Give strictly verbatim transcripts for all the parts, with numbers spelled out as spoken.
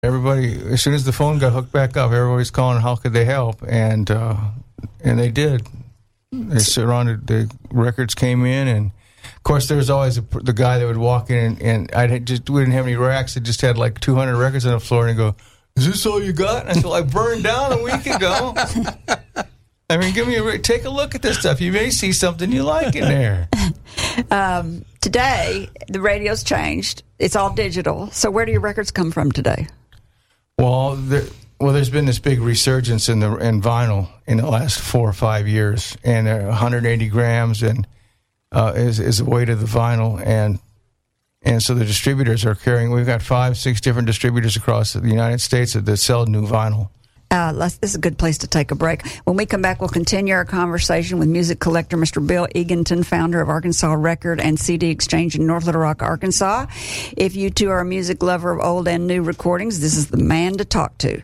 Everybody, as soon as the phone got hooked back up, everybody's calling, how could they help? And uh, and they did. They surrounded, the records came in, and of course there was always a, the guy that would walk in, and, and I just we didn't have any racks. I just had like two hundred records on the floor, and he'd go, "Is this all you got?" And I said, "I burned down a week ago." I mean, give me a take a look at this stuff. You may see something you like in there. Um, today, the radio's changed. It's all digital. So where do your records come from today? Well, there, well, there's been this big resurgence in the in vinyl in the last four or five years, and uh, one hundred eighty grams and uh, is is the weight of the vinyl, and and so the distributors are carrying. We've got five, six different distributors across the United States that, that sell new vinyl. Uh, let's, this is a good place to take a break. When we come back, we'll continue our conversation with music collector Mister Bill Eganton, founder of Arkansas Record and C D Exchange in North Little Rock, Arkansas. If you too are a music lover of old and new recordings, this is the man to talk to.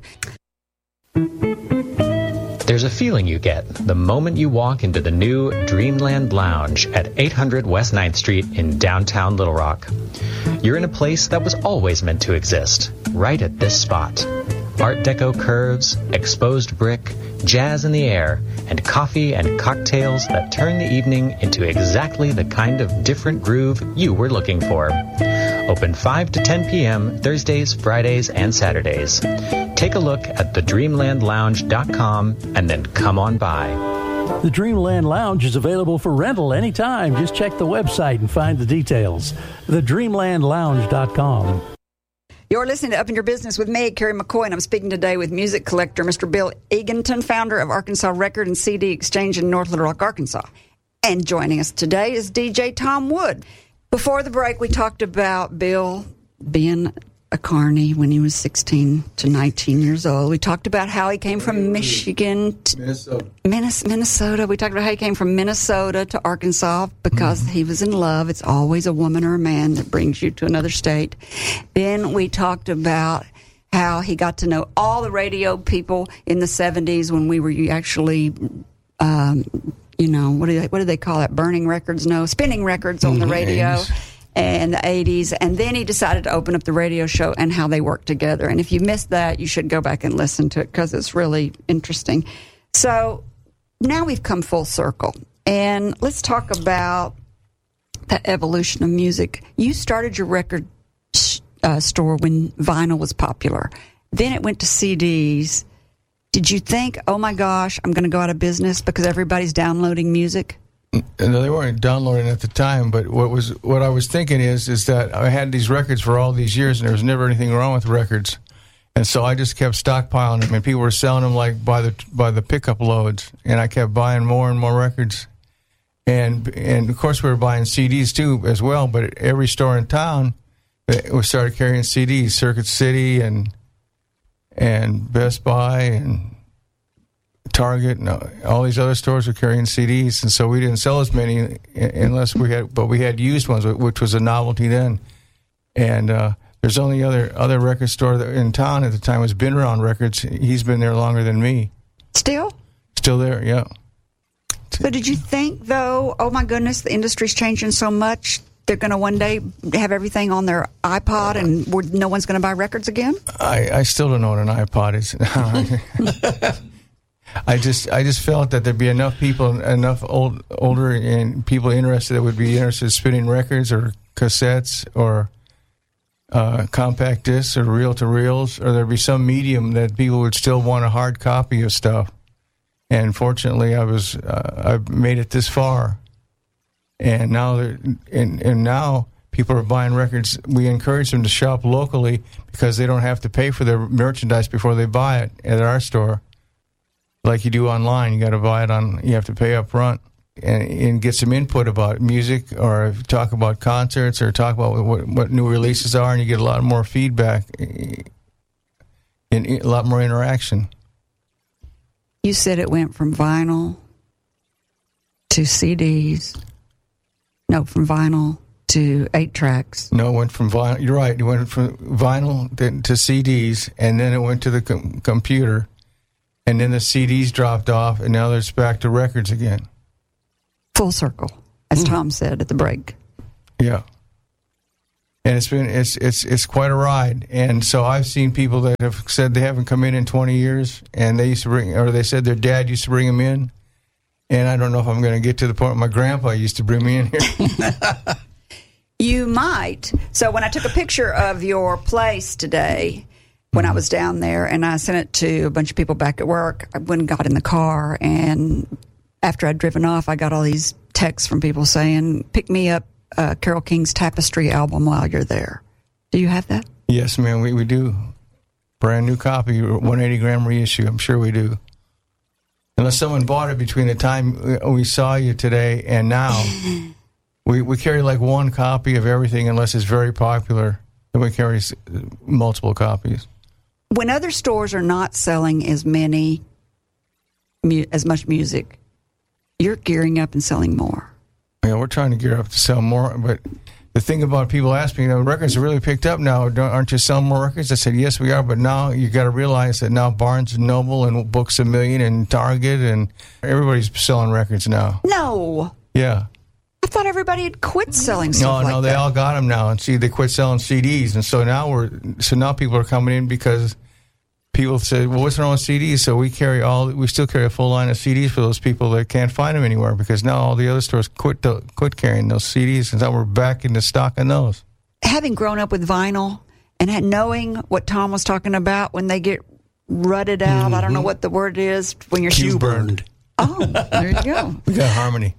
There's a feeling you get the moment you walk into the new Dreamland Lounge at eight hundred West ninth Street in downtown Little Rock. You're in a place that was always meant to exist, right at this spot. Art Deco curves, exposed brick, jazz in the air, and coffee and cocktails that turn the evening into exactly the kind of different groove you were looking for. Open five to ten p.m. Thursdays, Fridays, and Saturdays. Take a look at the dreamland lounge dot com and then come on by. The Dreamland Lounge is available for rental anytime. Just check the website and find the details. the dreamland lounge dot com. You're listening to Up in Your Business with me, Carrie McCoy, and I'm speaking today with music collector Mister Bill Eganton, founder of Arkansas Record and C D Exchange in North Little Rock, Arkansas. And joining us today is D J Tom Wood. Before the break, we talked about Bill being a carny when he was sixteen to nineteen years old. We talked about how he came from Michigan to Minnesota. Minnesota. We talked about how he came from Minnesota to Arkansas because mm-hmm. he was in love. It's always a woman or a man that brings you to another state. Then we talked about how he got to know all the radio people in the seventies when we were actually, um, you know, what do they, what do they call it? Burning records? No, spinning records on the radio. eighties. And the eighties, and then he decided to open up the radio show and how they work together. And if you missed that, you should go back and listen to it because it's really interesting. So now we've come full circle, and let's talk about the evolution of music. You started your record uh, store when vinyl was popular. Then it went to C Ds. Did you think, oh my gosh, I'm going to go out of business because everybody's downloading music? No, they weren't downloading at the time, but what was what I was thinking is is that I had these records for all these years, and there was never anything wrong with records, and so I just kept stockpiling them, and people were selling them like by the by the pickup loads, and I kept buying more and more records, and and of course we were buying C Ds too as well. But every store in town, we started carrying C Ds, Circuit City and and Best Buy and Target and all these other stores were carrying C Ds, and so we didn't sell as many unless we had, but we had used ones, which was a novelty then. And uh, there's only other other record store that in town at the time was Been Around Records. He's been there longer than me. Still? Still there, yeah. So did you think, though, oh my goodness, the industry's changing so much, they're going to one day have everything on their iPod and we're, no one's going to buy records again? I, I still don't know what an iPod is. I just I just felt that there'd be enough people, enough old older and people interested that would be interested in spinning records or cassettes or uh, compact discs or reel-to-reels, or there'd be some medium that people would still want a hard copy of stuff. And fortunately, I was uh, I've made it this far, and now they're, and and now people are buying records. We encourage them to shop locally because they don't have to pay for their merchandise before they buy it at our store. Like you do online, you got to buy it on. You have to pay up front and, and get some input about music, or talk about concerts, or talk about what, what new releases are, and you get a lot more feedback and a lot more interaction. You said it went from vinyl to C Ds. No, from vinyl to eight tracks. No, it went from vinyl. You're right. It went from vinyl to C Ds, and then it went to the com- computer. And then the C Ds dropped off, and now it's back to records again. Full circle, as mm. Tom said at the break. Yeah. and it's been it's it's it's quite a ride. And so I've seen people that have said they haven't come in in twenty years, and they used to bring, or they said their dad used to bring them in. And I don't know if I'm going to get to the point my grandpa used to bring me in here. You might. So when I took a picture of your place today, when I was down there, and I sent it to a bunch of people back at work, I went and got in the car, and after I'd driven off, I got all these texts from people saying, pick me up uh, Carole King's Tapestry album while you're there. Do you have that? Yes, man, we, we do. Brand new copy, one eighty gram reissue. I'm sure we do. Unless someone bought it between the time we saw you today and now. we, we carry like one copy of everything unless it's very popular. And we carry multiple copies. When other stores are not selling as many, as much music, you're gearing up and selling more. Yeah, we're trying to gear up to sell more, but the thing about people asking, you know, records are really picked up now. Don't, aren't you selling more records? I said, yes, we are, but now you got to realize that now Barnes and Noble and Books A Million and Target and everybody's selling records now. No. Yeah. I thought everybody had quit selling stuff No, like no, they that. all got them now, and see, they quit selling C Ds, and so now we're so now people are coming in because people say, well, what's wrong with C Ds? So we carry all, we still carry a full line of C Ds for those people that can't find them anywhere because now all the other stores quit the, quit carrying those C Ds, and so we're back into stock on those. Having grown up with vinyl and had, knowing what Tom was talking about when they get rutted out, mm-hmm. I don't know what the word is when you're Q burned. Oh, there you go. We got harmony.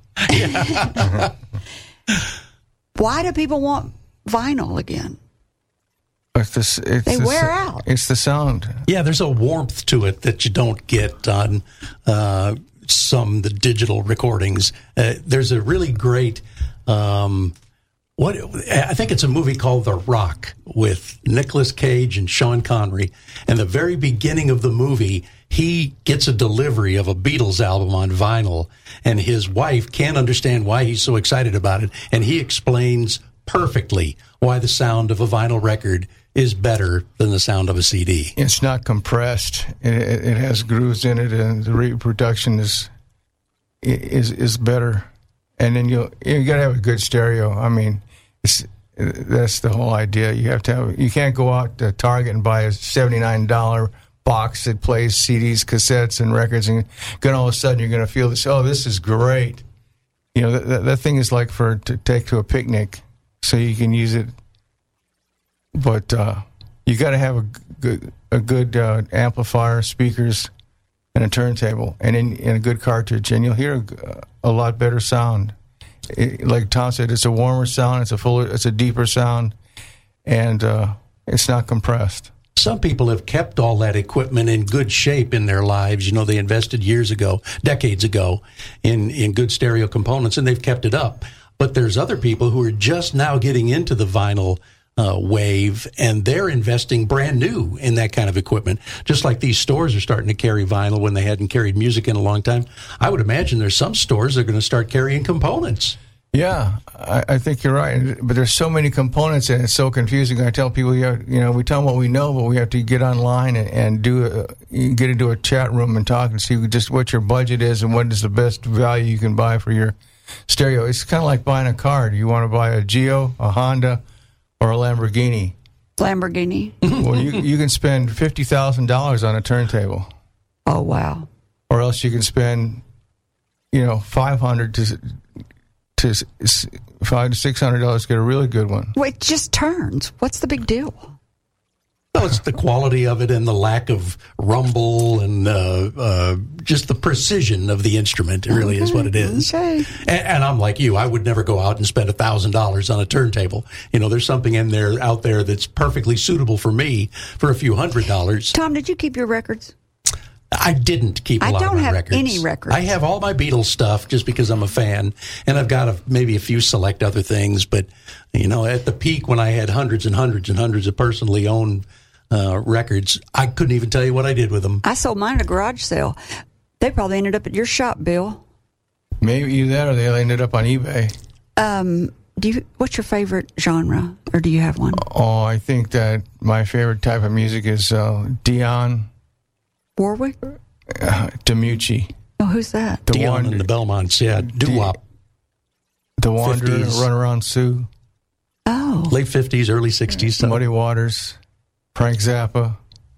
Why do people want vinyl again? It's the, it's they the, wear out. It's the sound. Yeah, there's a warmth to it that you don't get on uh, some the digital recordings. Uh, there's a really great, um, what I think it's a movie called The Rock with Nicolas Cage and Sean Connery. And the very beginning of the movie, he gets a delivery of a Beatles album on vinyl, and his wife can't understand why he's so excited about it. And he explains perfectly why the sound of a vinyl record is better than the sound of a C D. It's not compressed. It, it, it has grooves in it, and the reproduction is is is better. And then you you got to have a good stereo. I mean, it's, that's the whole idea. You have to have. You can't go out to Target and buy a seventy-nine dollars box that plays C Ds, cassettes, and records, and then all of a sudden you're going to feel this. Oh, this is great. You know, that, that thing is like for to take to a picnic, so you can use it. But uh, you got to have a good, a good uh, amplifier, speakers, and a turntable, and, in, and a good cartridge, and you'll hear a, a lot better sound. It, like Tom said, it's a warmer sound, it's a fuller, it's a deeper sound, and uh, it's not compressed. Some people have kept all that equipment in good shape in their lives. You know, they invested years ago, decades ago, in, in good stereo components, and they've kept it up. But there's other people who are just now getting into the vinyl Uh, wave, and they're investing brand new in that kind of equipment. Just like these stores are starting to carry vinyl when they hadn't carried music in a long time. I would imagine there's some stores that are going to start carrying components. Yeah, I, I think you're right. But there's so many components, and it's so confusing. I tell people, you, have, you know, we tell them what we know, but we have to get online and, and do a, get into a chat room and talk and see just what your budget is and what is the best value you can buy for your stereo. It's kind of like buying a car. Do you want to buy a Geo, a Honda, or a Lamborghini? Lamborghini. Well, you you can spend fifty thousand dollars on a turntable. Oh, wow. Or else you can spend, you know, five hundred to to five to six hundred dollars to get a really good one. Well, it just turns. What's the big deal? Well, it's the quality of it and the lack of rumble and uh, uh, just the precision of the instrument. It really okay, is what it is. Okay. And, and I'm like you. I would never go out and spend a thousand dollars on a turntable. You know, there's something in there out there that's perfectly suitable for me for a few hundred dollars. Tom, did you keep your records? I didn't keep a I lot don't of my have records. any records. I have all my Beatles stuff just because I'm a fan, and I've got a, maybe a few select other things. But, you know, at the peak when I had hundreds and hundreds and hundreds of personally owned uh, records, I couldn't even tell you what I did with them. I sold mine at a garage sale. They probably ended up at your shop, Bill. Maybe either that or they ended up on eBay. Um, do you? What's your favorite genre, or do you have one? Oh, I think that my favorite type of music is uh, Dion Warwick? uh, DiMucci. Oh, who's that? The Dion Wander- and the Belmonts, yeah, doo-wop. The Wanderer, fifties. Run Around Sue. Oh. Late fifties, early sixties. So. Muddy Waters, Frank Zappa,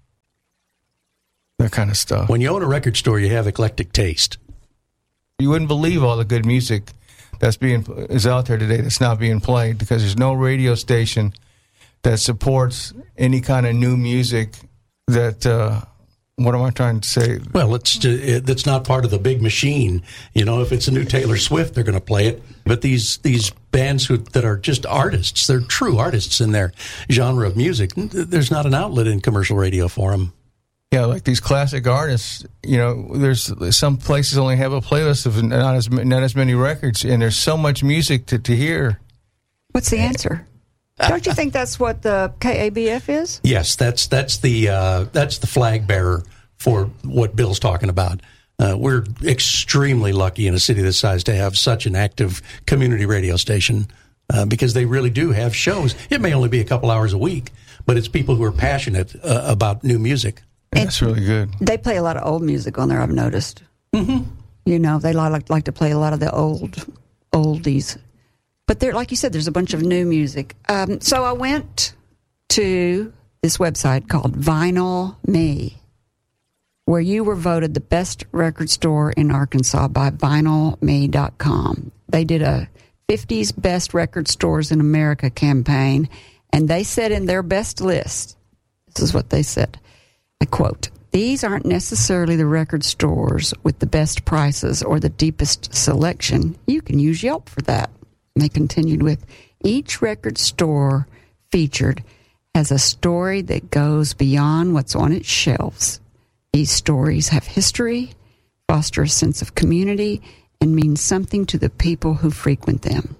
that kind of stuff. When you own a record store, you have eclectic taste. You wouldn't believe all the good music that's being is out there today that's not being played because there's no radio station that supports any kind of new music that, uh, what am I trying to say? Well, it's it's not part of the big machine. You know, if it's a new Taylor Swift, they're going to play it. But these these bands who that are just artists, they're true artists in their genre of music. There's not an outlet in commercial radio for them. Yeah, like these classic artists, you know, there's some places only have a playlist of not as not as many records, and there's so much music to, to hear. What's the answer? Don't you think that's what the K A B F is? Yes, that's that's the uh, that's the flag bearer for what Bill's talking about. Uh, we're extremely lucky in a city this size to have such an active community radio station uh, because they really do have shows. It may only be a couple hours a week, but it's people who are passionate uh, about new music. And that's really good. They play a lot of old music on there, I've noticed. Mm-hmm. You know, they like like to play a lot of the old oldies. But there, like you said, there's a bunch of new music. Um, so I went to this website called Vinyl Me, where you were voted the best record store in Arkansas by vinyl me dot com. They did a fifties best record stores in America campaign, and they said in their best list, this is what they said, I quote, "These aren't necessarily the record stores with the best prices or the deepest selection. You can use Yelp for that." And they continued with, "Each record store featured has a story that goes beyond what's on its shelves. These stories have history, foster a sense of community, and mean something to the people who frequent them."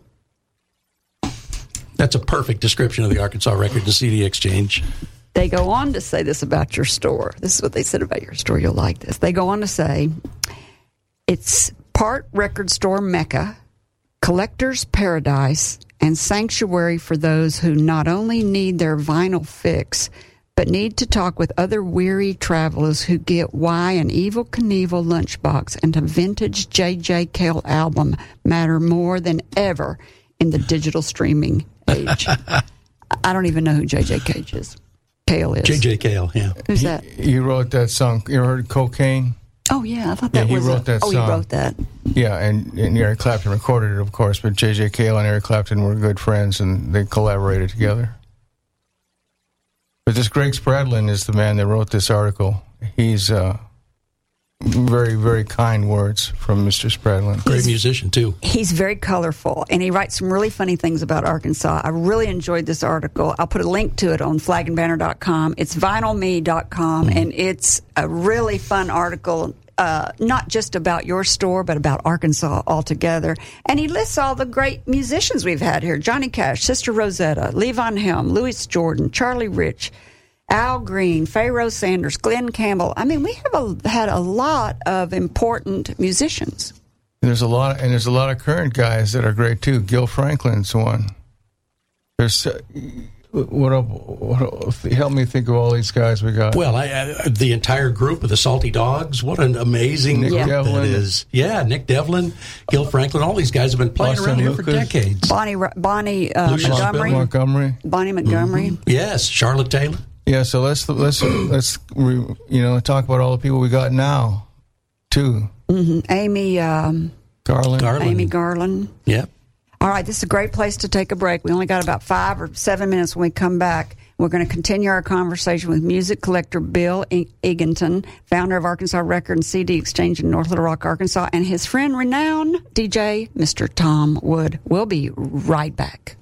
That's a perfect description of the Arkansas Record and C D Exchange. They go on to say this about your store. This is what they said about your store. You'll like this. They go on to say, "It's part record store mecca, collector's paradise, and sanctuary for those who not only need their vinyl fix, but need to talk with other weary travelers who get why an Evel Knievel lunchbox and a vintage J J. Cale album matter more than ever in the digital streaming age." I don't even know who J J. Cage is. Cale is. J J. Cale, yeah. Who's that? He, he wrote that song. You ever heard Cocaine? Oh, yeah. I thought Yeah, that he was wrote a, that Oh, song. he wrote that. Yeah, and, and Eric Clapton recorded it, of course, but J J. Cale and Eric Clapton were good friends, and they collaborated together. But this Greg Spradlin is the man that wrote this article. He's uh, very, very kind words from Mister Spradlin. Great musician, too. He's very colorful, and he writes some really funny things about Arkansas. I really enjoyed this article. I'll put a link to it on flag and banner dot com. It's vinyl me dot com, mm. and it's a really fun article, uh, not just about your store, but about Arkansas altogether. And he lists all the great musicians we've had here. Johnny Cash, Sister Rosetta, Levon Helm, Louis Jordan, Charlie Rich, Al Green, Pharaoh Sanders, Glenn Campbell. I mean, we have a, had a lot of important musicians. There's a lot, and there's a lot of current guys that are great too. Gil Franklin's one. There's uh, what, what? Help me think of all these guys we got. Well, I, I, the entire group of the Salty Dogs. What an amazing Nick group Devlin. that is. Yeah, Nick Devlin, Gil Franklin. All these guys have been playing Austin around here Lucas. for decades. Bonnie Bonnie uh, Lucius Montgomery. Montgomery. Bonnie Montgomery. Mm-hmm. Yes, Charlotte Taylor. Yeah, so let's let's let's you know talk about all the people we got now, too. Mm-hmm. Amy um, Garland. Garland. Amy Garland. Yep. All right, this is a great place to take a break. We only got about five or seven minutes when we come back. We're going to continue our conversation with music collector Bill Eganton, founder of Arkansas Record and C D Exchange in North Little Rock, Arkansas, and his friend, renowned D J, Mister Tom Wood. We'll be right back.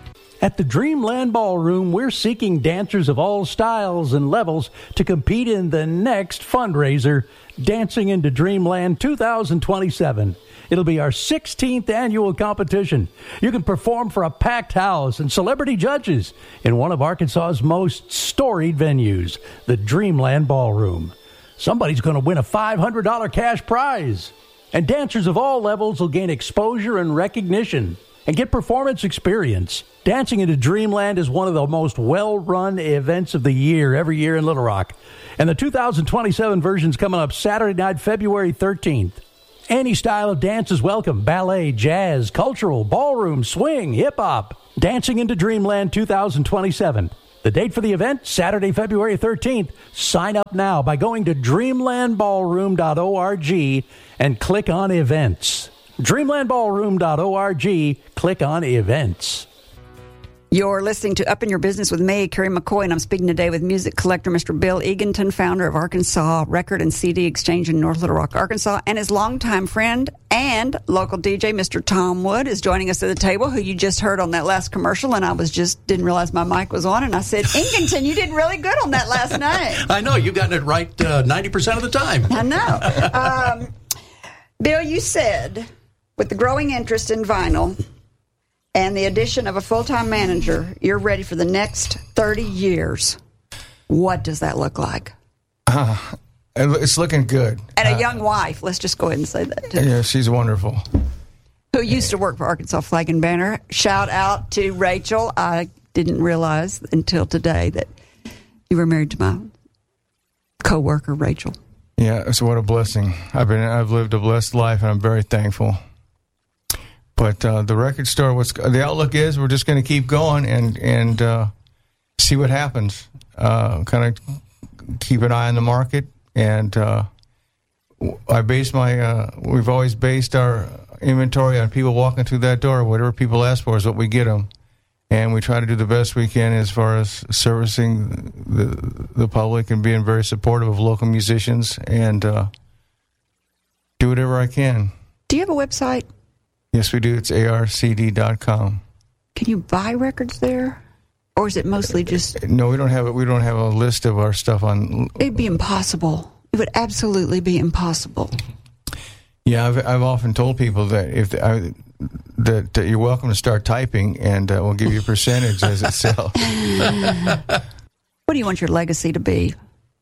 At the Dreamland Ballroom, we're seeking dancers of all styles and levels to compete in the next fundraiser, Dancing into Dreamland two thousand twenty-seven. It'll be our sixteenth annual competition. You can perform for a packed house and celebrity judges in one of Arkansas's most storied venues, the Dreamland Ballroom. Somebody's going to win a five hundred dollars cash prize. And dancers of all levels will gain exposure and recognition and get performance experience. Dancing into Dreamland is one of the most well-run events of the year, every year in Little Rock. And the two thousand twenty-seven version's coming up Saturday night, February thirteenth. Any style of dance is welcome. Ballet, jazz, cultural, ballroom, swing, hip-hop. Dancing into Dreamland two thousand twenty-seven. The date for the event, Saturday, February thirteenth. Sign up now by going to dreamland ballroom dot org and click on events. dreamland ballroom dot org, click on events. You're listening to Up in Your Business with me, Carrie McCoy, and I'm speaking today with music collector Mister Bill Eganton, founder of Arkansas Record and C D Exchange in North Little Rock, Arkansas, and his longtime friend and local D J, Mister Tom Wood, is joining us at the table, who you just heard on that last commercial, and I was just didn't realize my mic was on, and I said, Eganton, you did really good on that last name. I know, you've gotten it right uh, ninety percent of the time. I know. Um, Bill, you said, with the growing interest in vinyl and the addition of a full-time manager, you're ready for the next thirty years. What does that look like? Uh, it's looking good. And a uh, young wife. Let's just go ahead and say that, too. Yeah, she's wonderful. Who used to work for Arkansas Flag and Banner. Shout out to Rachel. I didn't realize until today that you were married to my co-worker, Rachel. Yeah, so what a blessing. I've been, I've lived a blessed life, and I'm very thankful. But uh, the record store, what's the outlook is, we're just going to keep going and and uh, see what happens. Uh, kind of keep an eye on the market, and uh, I base my. Uh, we've always based our inventory on people walking through that door. Whatever people ask for is what we get them, and we try to do the best we can as far as servicing the the public and being very supportive of local musicians, and uh, do whatever I can. Do you have a website? Yes, we do. It's A R C D dot com. Can you buy records there? Or is it mostly just... No, we don't have it. We don't have a list of our stuff on... It'd be impossible. It would absolutely be impossible. Yeah, I've, I've often told people that if the, I, that, that you're welcome to start typing, and uh, we'll give you a percentage as it sells. What do you want your legacy to be?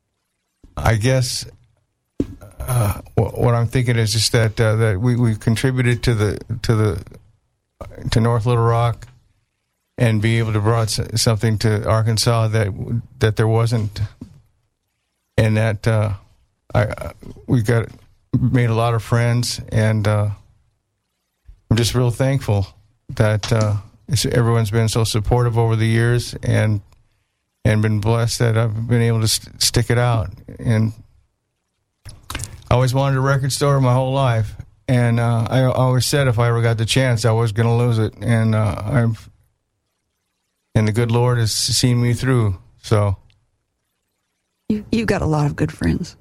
I guess... Uh, what I'm thinking is just that uh, that we we contributed to the to the to North Little Rock, and be able to brought something to Arkansas that that there wasn't, and that uh, I we got made a lot of friends, and uh, I'm just real thankful that uh, everyone's been so supportive over the years, and and been blessed that I've been able to st- stick it out. And I always wanted a record store my whole life, and uh, I always said if I ever got the chance, I was going to lose it. And uh, I've, and the good Lord has seen me through. So, you you got a lot of good friends.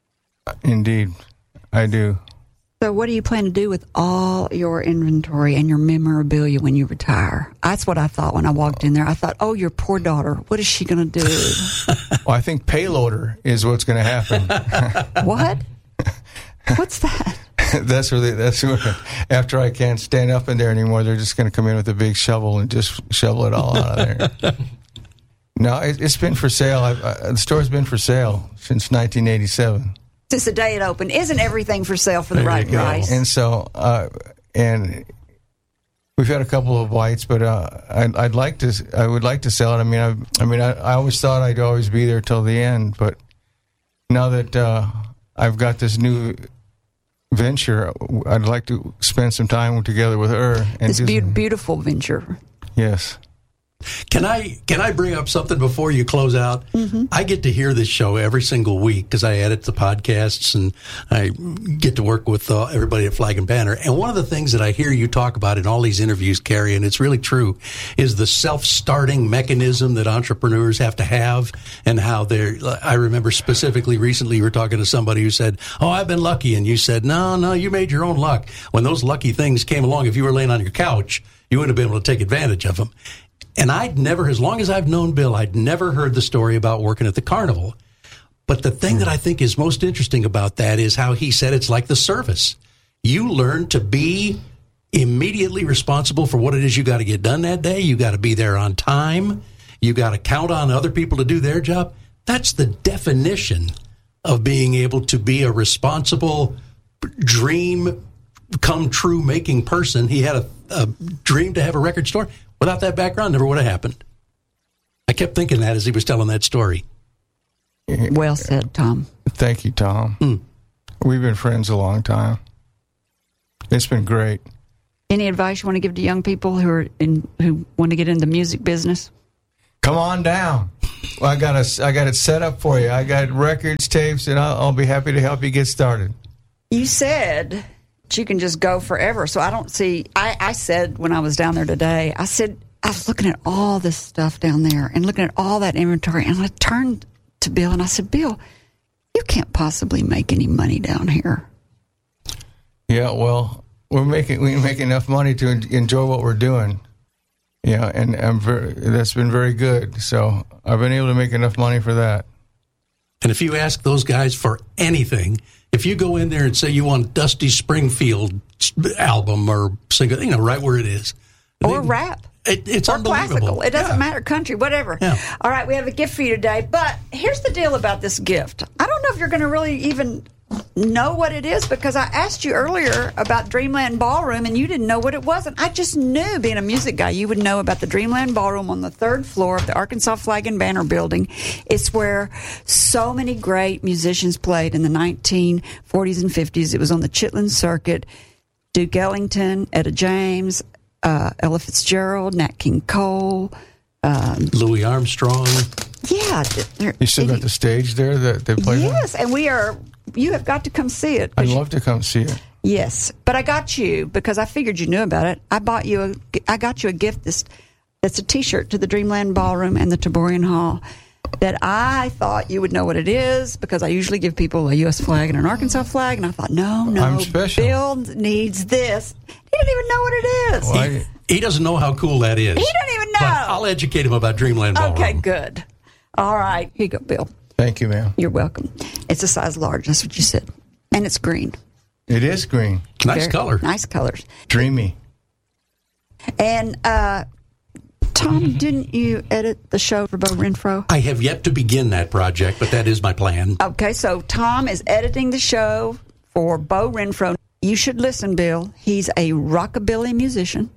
Indeed, I do. So, what do you plan to do with all your inventory and your memorabilia when you retire? That's what I thought when I walked in there. I thought, oh, your poor daughter. What is she going to do? Well, I think payloader is what's going to happen. What? What's that? That's where they, that's where, after I can't stand up in there anymore, they're just going to come in with a big shovel and just shovel it all out of there. No, it, it's been for sale. I've, uh, the store's been for sale since nineteen eighty-seven. Since the day it opened, isn't everything for sale for the There right you go. price? And so, uh, and we've had a couple of bites, but uh, I'd, I'd like to. I would like to sell it. I mean, I, I mean, I, I always thought I'd always be there till the end, but now that uh, I've got this new venture, I'd like to spend some time together with her. And This just, be- beautiful venture. yes. Can I can I bring up something before you close out? Mm-hmm. I get to hear this show every single week because I edit the podcasts and I get to work with uh, everybody at Flag and Banner. And one of the things that I hear you talk about in all these interviews, Carrie, and it's really true, is the self-starting mechanism that entrepreneurs have to have, and how they're. I remember specifically recently you were talking to somebody who said, "Oh, I've been lucky," and you said, "No, no, you made your own luck." When those lucky things came along, if you were laying on your couch, you wouldn't have been able to take advantage of them. And I'd never, as long as I've known Bill, I'd never heard the story about working at the carnival. But the thing that I think is most interesting about that is how he said it's like the service. You learn to be immediately responsible for what it is you got to get done that day. You got to be there on time. You got to count on other people to do their job. That's the definition of being able to be a responsible, dream come true making person. He had a, a dream to have a record store. Without that background, never would have happened. I kept thinking that as he was telling that story. Well said, Tom. Thank you, Tom. Mm. We've been friends a long time. It's been great. Any advice you want to give to young people who are in who want to get in the music business? Come on down. Well, I got a, I got it set up for you. I got records, tapes, and I'll, I'll be happy to help you get started. You said you can just go forever, so I don't see. I, I said when I was down there today, I said I was looking at all this stuff down there and looking at all that inventory, and I turned to Bill and I said, Bill, you can't possibly make any money down here. Yeah, well, we're making we make enough money to enjoy what we're doing. Yeah, and I'm very, that's been very good. So I've been able to make enough money for that. And if you ask those guys for anything, if you go in there and say you want Dusty Springfield album or single, you know, right where it is, or they, rap. It, it's or unbelievable. Classical. It doesn't yeah. matter, country, whatever. Yeah. All right, we have a gift for you today. But here's the deal about this gift. I don't know if you're going to really even know what it is, because I asked you earlier about Dreamland Ballroom, and you didn't know what it was. And I just knew, being a music guy, you would know about the Dreamland Ballroom on the third floor of the Arkansas Flag and Banner Building. It's where so many great musicians played in the nineteen forties and fifties. It was on the Chitlin Circuit. Duke Ellington, Etta James, Uh, Ella Fitzgerald, Nat King Cole, um, Louis Armstrong. Yeah, you still got the stage there that they play. Yes, on? and we are. You have got to come see it. I'd love to come see it. Yes, but I got you because I figured you knew about it. I bought you a. I got you a gift. This that's a T-shirt to the Dreamland Ballroom and the Taborian Hall. That I thought you would know what it is, because I usually give people a U S flag and an Arkansas flag, and I thought, no, no, I'm special. Bill needs this. He doesn't even know what it is. Well, he, he doesn't know how cool that is. He doesn't even know. But I'll educate him about Dreamland Ballroom. Okay, good. All right, here you go, Bill. Thank you, ma'am. You're welcome. It's a size large. That's what you said, and it's green. It is green. Nice Very, color. Nice colors. Dreamy. And uh, Tom, didn't you edit the show for Bo Renfro? I have yet to begin that project, but that is my plan. Okay, so Tom is editing the show for Bo Renfro. You should listen, Bill. He's a rockabilly musician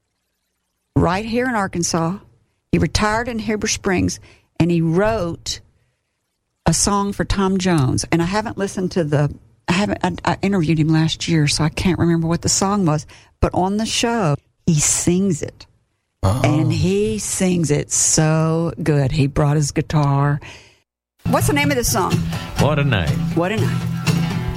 right here in Arkansas. He retired in Heber Springs, and he wrote a song for Tom Jones. And I haven't listened to the... I haven't. I, I interviewed him last year, so I can't remember what the song was. But on the show, he sings it. Oh. And he sings it so good. He brought his guitar. What's the name of the song? What a night. What a night.